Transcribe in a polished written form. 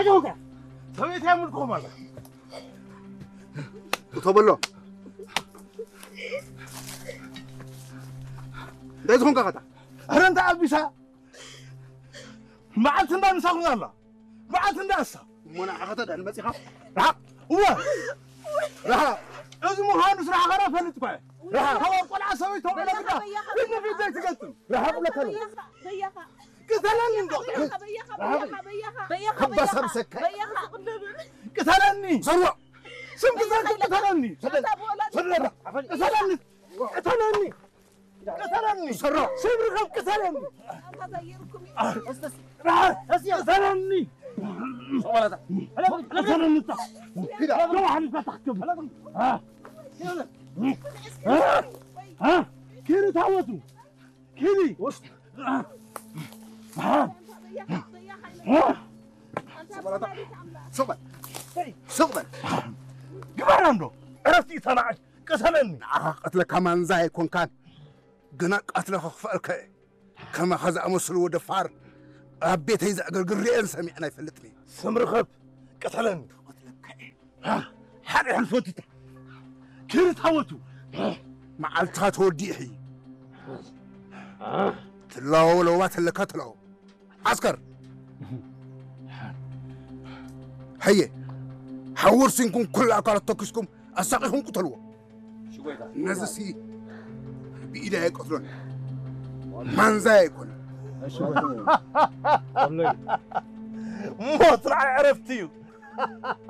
هجوكا سويت يا ملكم الله تطبلو ليش هون قاعدة أنت أبيسا ما عندنا نساقنا الله ما عندنا أسا منا عقدت المسيحة راح هو راح لازم مهندس راح غرف هنتبع راح هو طلع سويته على كده إنه في زيت قتل راح أقول لك أنا بيخا قتلني بيخا بس امسك قتلني زرع سم قتلني قتلني زرع سم رغب قتلني راح قتلني قتلني كده روح أنا تحكم ها كيري تعودوا كيري وسط صبر صبر قبل عنده عرفتي صنعت قتلني قتل كمان زي يكون كان قنا قتل خفرك كما خزع مصر ودفار أبيت هيزع قرقرين سمعنا يفلتني سمرخب قتلني حري الفوتة كيري تعودوا مع التات وديحي تلاو لو وات اللي قتلوا عسكر هي حور سنكم كل أقارب تكسكم أساقهم قتلوا نزسي بإيدها يقتلون من زايكم موت عرفتي